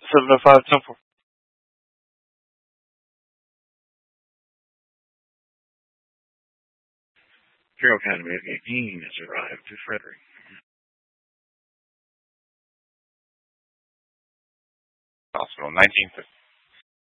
705 Temple. Imperial Academy of Gaming has arrived to Frederick. Hospital, 1950.